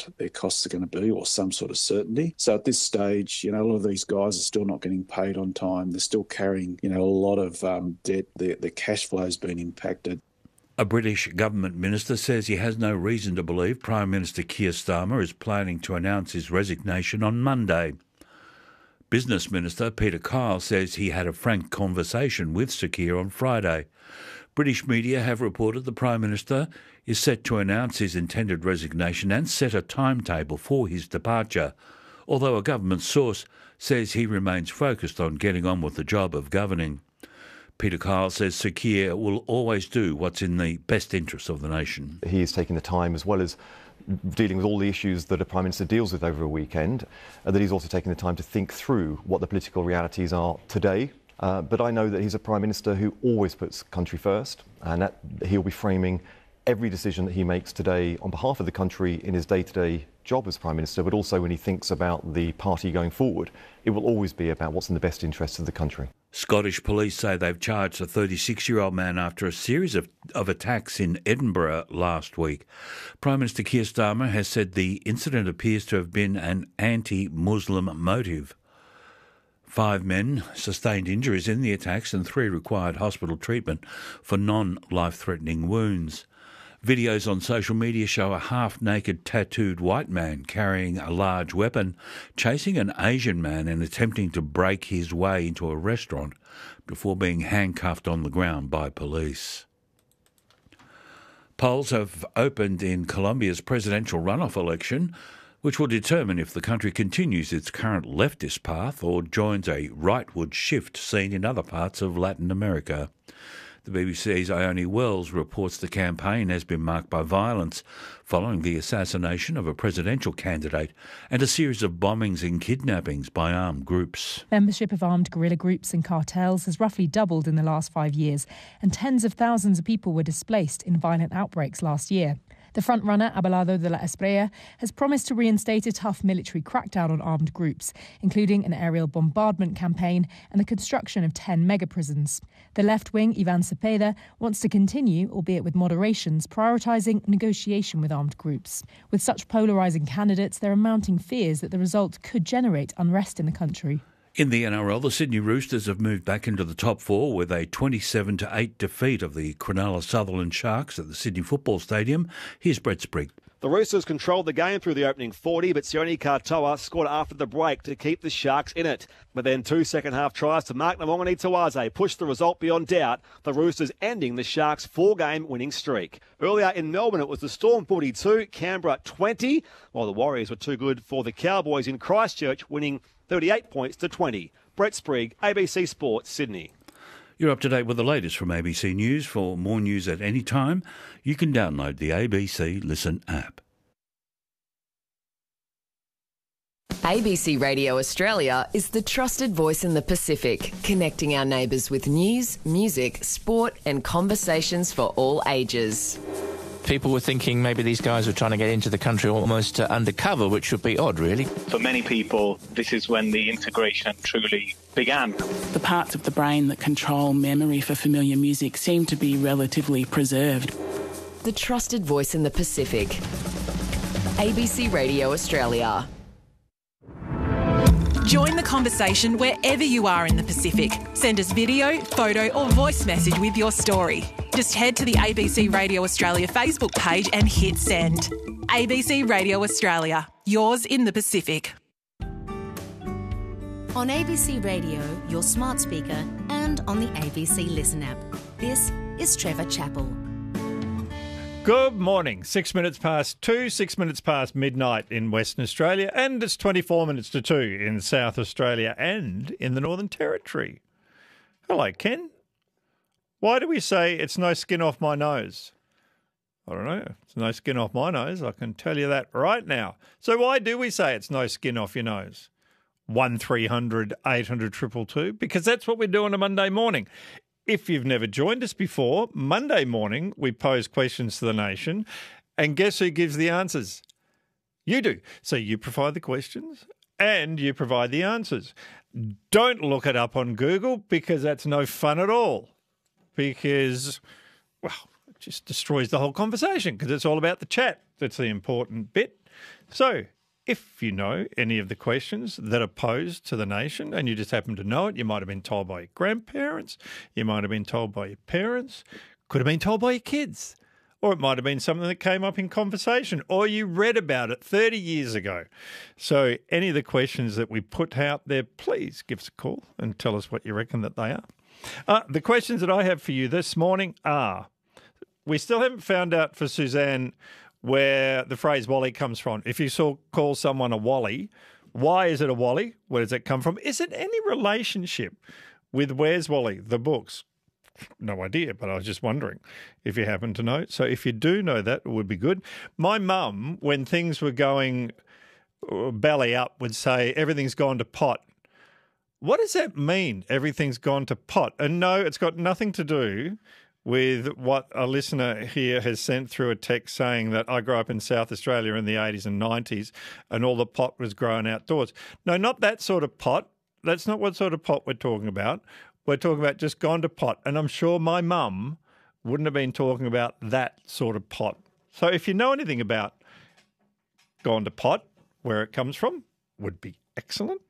what their costs are going to be or some sort of certainty. So at this stage, a lot of these guys are still not getting paid on time. They're still carrying, a lot of debt. The cash flow has been impacted. A British government minister says he has no reason to believe Prime Minister Keir Starmer is planning to announce his resignation on Monday. Business Minister Peter Kyle says he had a frank conversation with Sir Keir on Friday. British media have reported the Prime Minister is set to announce his intended resignation and set a timetable for his departure, although a government source says he remains focused on getting on with the job of governing. Peter Kyle says Sir Keir will always do what's in the best interests of the nation. He is taking the time, as well as dealing with all the issues that a Prime Minister deals with over a weekend, that he's also taking the time to think through what the political realities are today. But I know that he's a Prime Minister who always puts country first, and that he'll be framing every decision that he makes today on behalf of the country in his day-to-day job as Prime Minister, but also when he thinks about the party going forward. It will always be about what's in the best interests of the country. Scottish police say they've charged a 36-year-old man after a series of attacks in Edinburgh last week. Prime Minister Keir Starmer has said the incident appears to have been an anti-Muslim motive. 5 men sustained injuries in the attacks and 3 required hospital treatment for non-life-threatening wounds. Videos on social media show a half-naked tattooed white man carrying a large weapon, chasing an Asian man and attempting to break his way into a restaurant before being handcuffed on the ground by police. Polls have opened in Colombia's presidential runoff election, which will determine if the country continues its current leftist path or joins a rightward shift seen in other parts of Latin America. The BBC's Ione Wells reports the campaign has been marked by violence following the assassination of a presidential candidate and a series of bombings and kidnappings by armed groups. Membership of armed guerrilla groups and cartels has roughly doubled in the last 5 years, and tens of thousands of people were displaced in violent outbreaks last year. The frontrunner, Abelardo de la Espriella, has promised to reinstate a tough military crackdown on armed groups, including an aerial bombardment campaign and the construction of 10 mega-prisons. The left-wing, Ivan Cepeda, wants to continue, albeit with moderations, prioritising negotiation with armed groups. With such polarising candidates, there are mounting fears that the result could generate unrest in the country. In the NRL, the Sydney Roosters have moved back into the top 4 with a 27-8 defeat of the Cronulla Sutherland Sharks at the Sydney Football Stadium. Here's Brett Sprigg. The Roosters controlled the game through the opening 40, but Sione Katoa scored after the break to keep the Sharks in it. But then 2 second-half tries to Mark Nawongani Tawaze pushed the result beyond doubt, the Roosters ending the Sharks' 4-game winning streak. Earlier in Melbourne, it was the Storm 42, Canberra 20, while the Warriors were too good for the Cowboys in Christchurch, winning 38 points to 20. Brett Sprigg, ABC Sports, Sydney. You're up to date with the latest from ABC News. For more news at any time, you can download the ABC Listen app. ABC Radio Australia is the trusted voice in the Pacific, connecting our neighbours with news, music, sport and conversations for all ages. People were thinking maybe these guys were trying to get into the country almost undercover, which would be odd, really. For many people, this is when the integration truly began. The parts of the brain that control memory for familiar music seem to be relatively preserved. The trusted voice in the Pacific. ABC Radio Australia. Join the conversation wherever you are in the Pacific. Send us video, photo or voice message with your story. Just head to the ABC Radio Australia Facebook page and hit send. ABC Radio Australia, yours in the Pacific. On ABC Radio, your smart speaker, and on the ABC Listen app. This is Trevor Chappell. Good morning. 6 minutes past 2, 6 minutes past midnight in Western Australia, and it's 24 minutes to 2 in South Australia and in the Northern Territory. Hello, Ken. Why do we say it's no skin off my nose? I don't know. It's no skin off my nose. I can tell you that right now. So why do we say it's no skin off your nose? 1300 800 222, because that's what we do on a Monday morning. If you've never joined us before, Monday morning we pose questions to the nation, and guess who gives the answers? You do. So you provide the questions and you provide the answers. Don't look it up on Google, because that's no fun at all, because, well, it just destroys the whole conversation, because it's all about the chat. That's the important bit. So, if you know any of the questions that are posed to the nation and you just happen to know it, you might have been told by your grandparents, you might have been told by your parents, could have been told by your kids, or it might have been something that came up in conversation, or you read about it 30 years ago. So any of the questions that we put out there, please give us a call and tell us what you reckon that they are. The questions that I have for you this morning are, we still haven't found out for Suzanne where the phrase Wally comes from. If you call someone a Wally, why is it a Wally? Where does it come from? Is it any relationship with Where's Wally, the books? No idea, but I was just wondering if you happen to know. So if you do know that, it would be good. My mum, when things were going belly up, would say, everything's gone to pot. What does that mean, everything's gone to pot? And no, it's got nothing to do with what a listener here has sent through a text saying that I grew up in South Australia in the 80s and 90s and all the pot was grown outdoors. No, not that sort of pot. That's not what sort of pot we're talking about. We're talking about just gone to pot. And I'm sure my mum wouldn't have been talking about that sort of pot. So if you know anything about gone to pot, where it comes from, would be excellent.